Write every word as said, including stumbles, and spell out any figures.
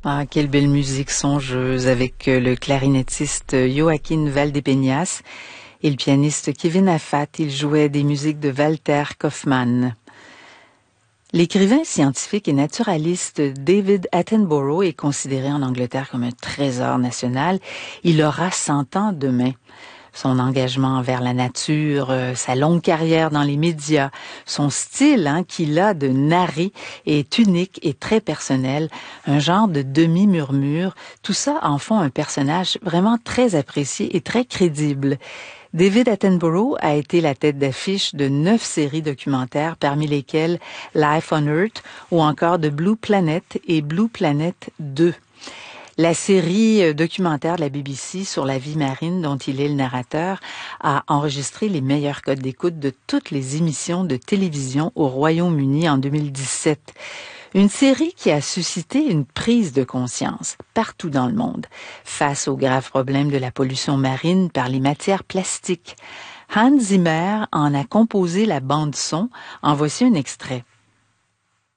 Ah, quelle belle musique songeuse avec euh, le clarinettiste euh, Joaquín Valdepeñas et le pianiste Kevin Affat. Ils jouaient des musiques de Walter Kaufmann. L'écrivain scientifique et naturaliste David Attenborough est considéré en Angleterre comme un trésor national. Il aura cent ans demain. Son engagement envers la nature, euh, sa longue carrière dans les médias, son style hein, qu'il a de narrer est unique et très personnel, un genre de demi-murmure. Tout ça en font un personnage vraiment très apprécié et très crédible. David Attenborough a été la tête d'affiche de neuf séries documentaires, parmi lesquelles Life on Earth ou encore de Blue Planet et Blue Planet deux. La série documentaire de la B B C sur la vie marine dont il est le narrateur a enregistré les meilleurs codes d'écoute de toutes les émissions de télévision au Royaume-Uni en deux mille dix-sept. Une série qui a suscité une prise de conscience partout dans le monde face aux graves problèmes de la pollution marine par les matières plastiques. Hans Zimmer en a composé la bande-son. En voici un extrait.